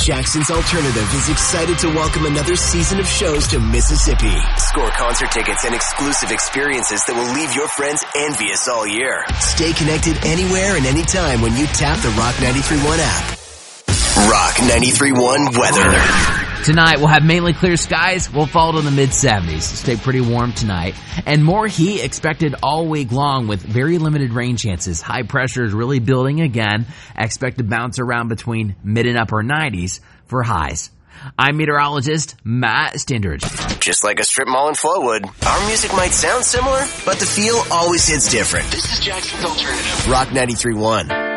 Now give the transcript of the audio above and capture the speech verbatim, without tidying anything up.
Jackson's Alternative is excited to welcome another season of shows to Mississippi. Score concert tickets and exclusive experiences that will leave your friends envious all year. Stay connected anywhere and anytime when you tap the Rock ninety-three point one app. Rock ninety-three point one weather. Tonight, we'll have mainly clear skies. We'll fall to the mid seventies. Stay pretty warm tonight. And more heat expected all week long with very limited rain chances. High pressure is really building again. Expect to bounce around between mid and upper nineties for highs. I'm meteorologist Matt Standridge. Just like a strip mall in Flowood, our music might sound similar, but the feel always hits different. This is Jackson's Alternative. Rock ninety-three point one.